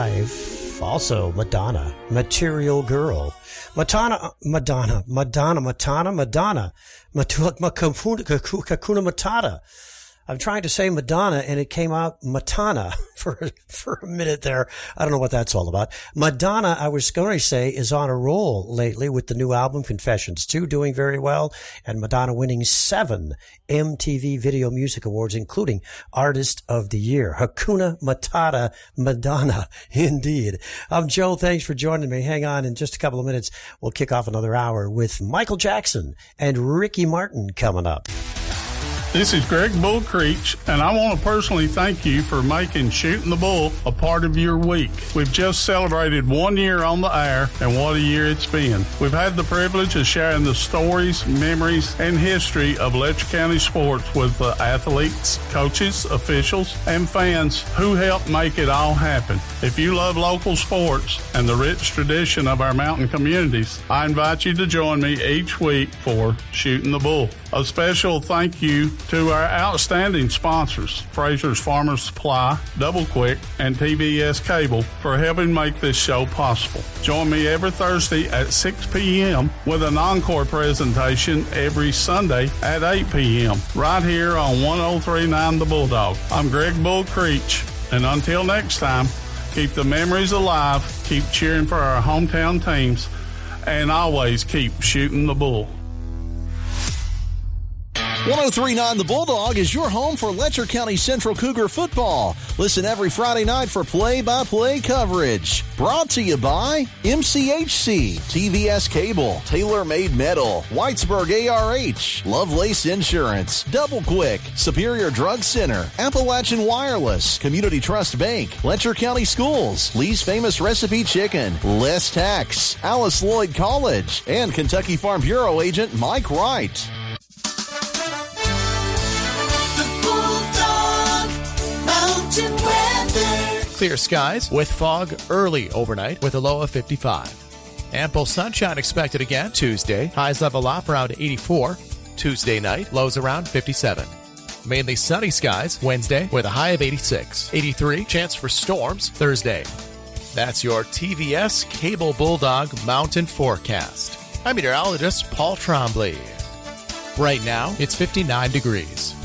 5, also Madonna, Material Girl. Madonna, Kakuna Matata. I'm trying to say Madonna, and it came out Matana for a minute there. I don't know what that's all about. Madonna, I was going to say, is on a roll lately with the new album Confessions 2, doing very well, and Madonna winning 7 MTV Video Music Awards, including Artist of the Year. Hakuna Matata, Madonna, indeed. I'm Joe. Thanks for joining me. Hang on. In just a couple of minutes, we'll kick off another hour with Michael Jackson and Ricky Martin coming up. This is Greg Bull Creech, and I want to personally thank you for making Shooting the Bull a part of your week. We've just celebrated 1 year on the air, and what a year it's been. We've had the privilege of sharing the stories, memories, and history of Letcher County sports with the athletes, coaches, officials, and fans who helped make it all happen. If you love local sports and the rich tradition of our mountain communities, I invite you to join me each week for Shooting the Bull. A special thank you to our outstanding sponsors, Fraser's Farmer Supply, Double Quick, and TVS Cable for helping make this show possible. Join me every Thursday at 6 p.m. with an encore presentation every Sunday at 8 p.m. right here on 1039 The Bulldog. I'm Greg Bull Creech, and until next time, keep the memories alive, keep cheering for our hometown teams, and always keep shooting the bull. 1039 The Bulldog is your home for Letcher County Central Cougar football. Listen every Friday night for play-by-play coverage. Brought to you by MCHC, TVS Cable, TaylorMade Metal, Whitesburg ARH, Lovelace Insurance, Double Quick, Superior Drug Center, Appalachian Wireless, Community Trust Bank, Letcher County Schools, Lee's Famous Recipe Chicken, Less Tax, Alice Lloyd College, and Kentucky Farm Bureau agent Mike Wright. Clear skies with fog early overnight with a low of 55. Ample sunshine expected again Tuesday. Highs level off around 84. Tuesday night, lows around 57. Mainly sunny skies Wednesday with a high of 86. 83, chance for storms Thursday. That's your TVS Cable Bulldog Mountain Forecast. I'm meteorologist Paul Trombley. Right now, it's 59 degrees.